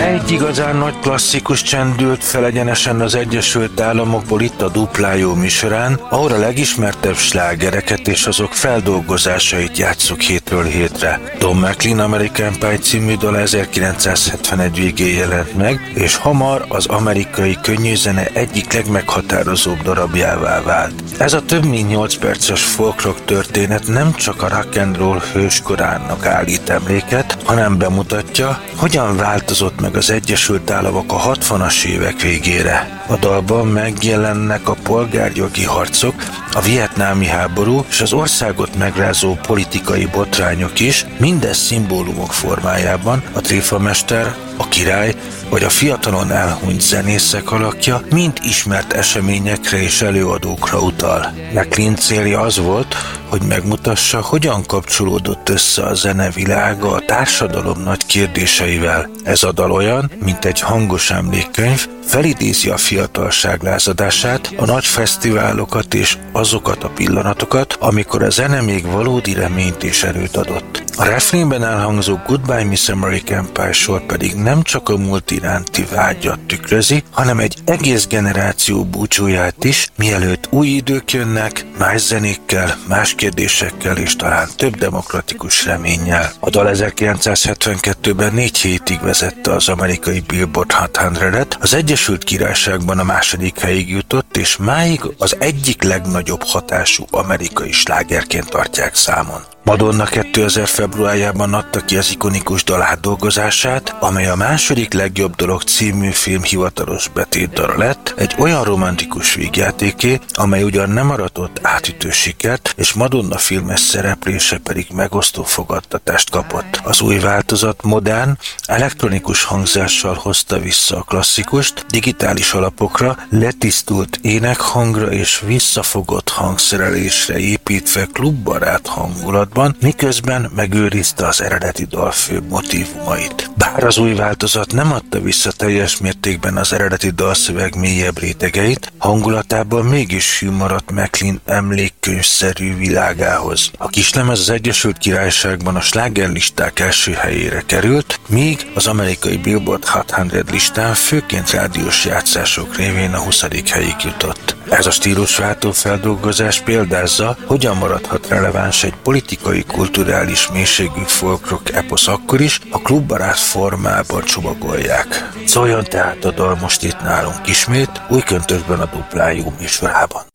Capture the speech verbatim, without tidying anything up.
Egy igazán nagy klasszikus csendült fel egyenesen az Egyesült Államokból itt a Duplájó műsorán, ahol a legismertebb slágereket és azok feldolgozásait játsszuk hétről hétre. Don McLean American Pie című dal ezerkilencszázhetvenegy végén jelent meg, és hamar az amerikai könnyűzene egyik legmeghatározóbb darabjává vált. Ez a több mint nyolc perces folkrock történet nem csak a rock and roll hőskorának állít emléket, hanem bemutatja, hogyan változott meg az Egyesült Államok a hatvanas évek végére. A dalban megjelennek a polgárjogi harcok, a vietnámi háború és az országot megrázó politikai botrányok is, mindez szimbólumok formájában. A tréfamester, a király vagy a fiatalon elhunyt zenészek alakja mind ismert eseményekre és előadókra utal. McLean célja az volt, hogy megmutassa, hogyan kapcsolódott össze a zene világa a társadalom nagy kérdéseivel. Ez a dal olyan, mint egy hangos emlékkönyv, felidézi a fiatalság lázadását, a nagy fesztiválokat és azokat a pillanatokat, amikor a zene még valódi reményt és erőt adott. A refrénben elhangzó Goodbye Miss American Pie sor pedig nem csak a múlt iránti vágyat tükrözi, hanem egy egész generáció búcsúját is, mielőtt új idők jönnek, más zenékkel, más kérdésekkel és talán több demokratikus reménnyel. A dal ezerkilencszázhetvenkettőben négy hétig vezette az amerikai Billboard hatszázat, az Egyesült Királyságban a második helyig jutott, és máig az egyik legnagyobb hatású amerikai slágerként tartják számon. Madonna kétezer februárjában adta ki az ikonikus dal átdolgozását, amely a második legjobb dolog című film hivatalos betétdala lett, egy olyan romantikus vígjátéké, amely ugyan nem aratott átütő sikert, és Madonna filmes szereplése pedig megosztó fogadtatást kapott. Az új változat modern, elektronikus hangzással hozta vissza a klasszikust, digitális alapokra, letisztult énekhangra és visszafogott hangszerelésre építve klubbarát hangulat, miközben megőrizte az eredeti dal főbb motívumait. Bár az új változat nem adta vissza teljes mértékben az eredeti dalszöveg mélyebb rétegeit, hangulatában mégis hű maradt McLean emlékkönyvszerű világához. A kislemez az Egyesült Királyságban a slágerlisták első helyére került, míg az amerikai Billboard hatszáz listán főként rádiós játszások révén a huszadik helyig jutott. Ez a stílusváltó feldolgozás példázza, hogyan maradhat releváns egy politikai, kulturális mélységű folkrock eposz akkor is, a klubbarát formában csomagolják. Szóljon tehát a dal most itt nálunk ismét, új köntösben a Duplájó műsorában.